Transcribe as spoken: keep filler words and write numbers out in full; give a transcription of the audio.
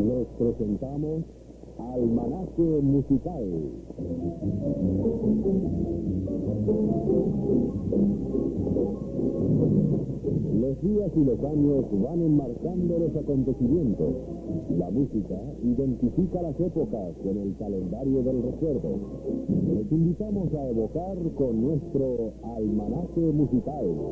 Les presentamos Almanaque Musical. Los días y los años van enmarcando los acontecimientos. La música identifica las épocas en el calendario del recuerdo. Les invitamos a evocar con nuestro Almanaque Musical.